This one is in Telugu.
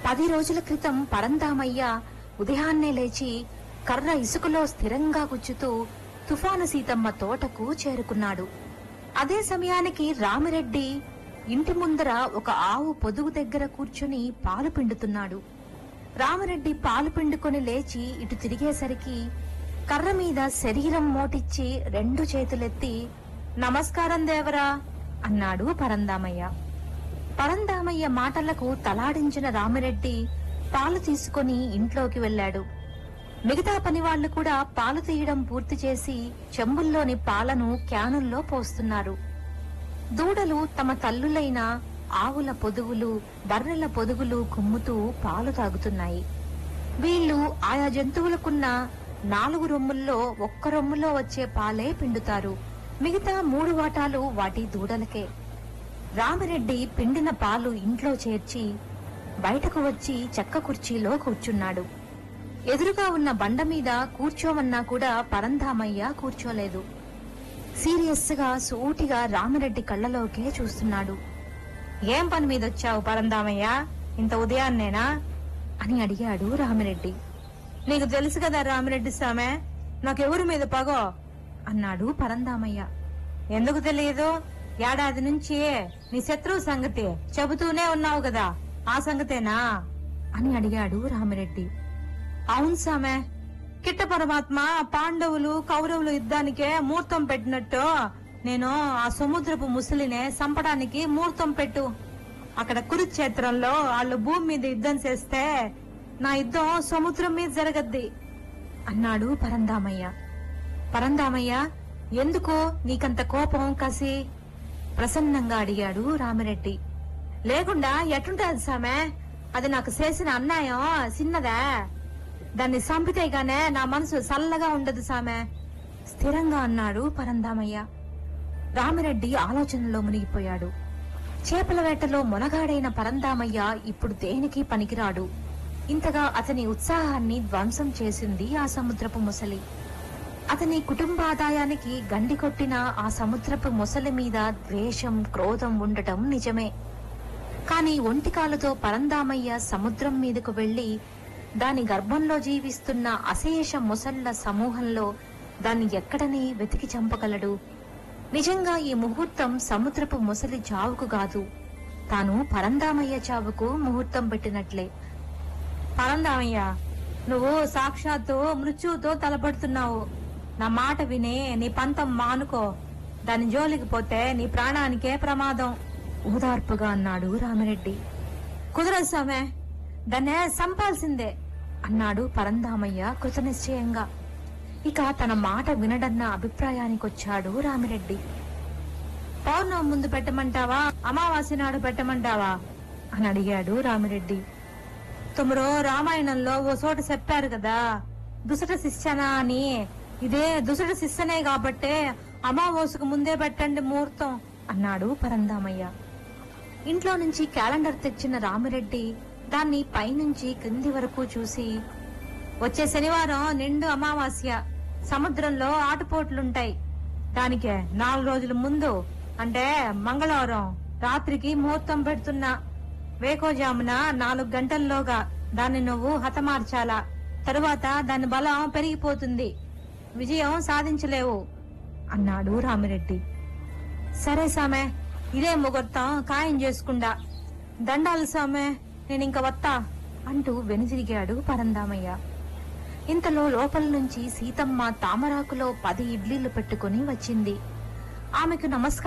10 రోజుల క్రితం పరంధామయ్య ఉదయాన్నే లేచి కర్ర ఇసుకలో స్థిరంగా గుచ్చుతూ తుఫాను సీతమ్మ తోటకు చేరుకున్నాడు. అదే సమయానికి రామిరెడ్డి ఇంటి ముందర ఒక ఆవు పొదుగు దగ్గర కూర్చుని పాలు పిండుతున్నాడు. రామిరెడ్డి పాలు పిండుకొని లేచి ఇటు తిరిగేసరికి కర్ర మీద శరీరం మోటిచ్చి 2 చేతులెత్తి నమస్కారం దేవరా అన్నాడు పరంధామయ్య. పరంధామయ్య మాటలకు తలాడించిన రామిరెడ్డి పాలు తీసుకుని ఇంట్లోకి వెళ్లాడు. మిగతా పనివాళ్లు కూడా పాలు తీయడం పూర్తి చేసి చెంబుల్లోని పాలను క్యానుల్లో పోస్తున్నారు. దూడలు తమ తల్లులైన ఆవుల పొదుగులు, బర్రెల పొదుగులు కుమ్ముతూ పాలు తాగుతున్నాయి. వీళ్లు ఆయా జంతువులకున్న 4 రొమ్ముల్లో 1 రొమ్ములో వచ్చే పాలే పిండుతారు. మిగతా 3 వాటాలు వాటి దూడలకే. రామిరెడ్డి పిండిన పాలు ఇంట్లో చేర్చి బయటకు వచ్చి చెక్క కుర్చీలో కూర్చున్నాడు. ఎదురుగా ఉన్న బండ మీద కూర్చోమన్నా కూడా పరంధామయ్య కూర్చోలేదు. సీరియస్ గా సూటిగా రామిరెడ్డి కళ్ళలోకే చూస్తున్నాడు. ఏం పని మీద వచ్చావు పరంధామయ్య, ఇంత ఉదయాన్నేనా అని అడిగాడు రామిరెడ్డి. నీకు తెలుసు కదా రామిరెడ్డి సామె, నాకెవరి మీద పగో అన్నాడు పరంధామయ్య. ఎందుకు తెలియదు, ఏడాది నుంచి నీ శత్రువు సంగతి చెబుతూనే ఉన్నావు కదా, ఆ సంగతేనా అని అడిగాడు రామిరెడ్డి. అవును సామె, కిట్ట పరమాత్మ పాండవులు కౌరవులు యుద్ధానికే ముహూర్తం పెట్టినట్టు నేను ఆ సముద్రపు ముసలినే సంపడానికి ముహూర్తం పెట్టు. అక్కడ కురుక్షేత్రంలో వాళ్ళు భూమి మీద యుద్ధం చేస్తే నా యుద్ధం సముద్రం మీద జరగద్ది అన్నాడు పరంధామయ్య. పరంధామయ్య, ఎందుకు నీకంత కోపం కసి ప్రసన్నంగా అడిగాడు రామిరెడ్డి. లేకుండా ఎట్లుంటది సామె, అది నాకు చేసిన అన్యాయం చిన్నదా, దాన్ని సంపితేగానే నా మనసు చల్లగా ఉండదు సామె స్థిరంగా అన్నాడు పరంధామయ్య. రామిరెడ్డి ఆలోచనలో మునిగిపోయాడు. చేపల వేటలో మొనగాడైన పరంధామయ్య ఇప్పుడు దేనికి పనికిరాడు. ఇంతగా అతని ఉత్సాహాన్ని ధ్వంసం చేసింది ఆ సముద్రపు ముసలి. అతని కుటుంబాదాయానికి గండి కొట్టిన ఆ సముద్రపు ముసలి మీద ద్వేషం, క్రోధం ఉండటం నిజమే. కాని ఒంటికాలతో పరంధామయ్య సముద్రం మీదకు వెళ్లి దాని గర్భంలో జీవిస్తున్న అశేష ముసళ్ల సమూహంలో దాన్ని ఎక్కడని వెతికి చంపగలడు? నిజంగా ఈ ముహూర్తం సముద్రపు ముసలి చావుకు కాదు, తాను పరంధామయ్య చావుకు ముహూర్తం పెట్టినట్లే. పరంధామయ్య, నువ్వు సాక్షాత్తు మృత్యువుతో తలపడుతున్నావు. నా మాట విని నీ పంతం మానుకో, దాని జోలికి పోతే నీ ప్రాణానికే ప్రమాదం ఊదార్పుగా అన్నాడు రామిరెడ్డి. కుదరదు సామె, దాన్నే సంపాల్సిందే అన్నాడు పరంధామయ్య కృతనిశ్చయంగా. ఇక తన మాట వినడన్న అభిప్రాయానికొచ్చాడు రామిరెడ్డి. పౌర్ణమి ముందు పెట్టమంటావా, అమావాస్య నాడు పెట్టమంటావా అని అడిగాడు రామిరెడ్డి. తమరు రామాయణంలో ఓ చోట చెప్పారు కదా, దుసట శిష్యనా అని. ఇదే దుసట శిష్యనే కాబట్టే అమావాస్యకు ముందే పెట్టండి ముహూర్తం అన్నాడు పరంధామయ్య. ఇంట్లో నుంచి క్యాలెండర్ తెచ్చిన రామిరెడ్డి దాన్ని పైనుంచి క్రింది వరకు చూసి, వచ్చే శనివారం నిండు అమావాస్య, సముద్రంలో ఆటుపోట్లుంటాయి. దానికే 4 రోజుల ముందు అంటే మంగళవారం రాత్రికి ముహూర్తం పెడుతున్నా. వేకోజామున 4 గంటల్లోగా దాన్ని నువ్వు హతమార్చాలా. తరువాత దాని బలం పెరిగిపోతుంది, విజయం సాధించలేవు అన్నాడు రామిరెడ్డి. సరే సామె, ఇదే ముహూర్తం ఖాయం చేసుకుండా. దండాలు సామె, నేనింక వత్తా అంటూ వెనుదిరిగాడు పరంధామయ్య. ఇంతలో లోపల నుంచి సీతమ్మ తామరాకులో 10 ఇడ్లీలు పెట్టుకుని వచ్చింది. ఆమెకు నమస్కారం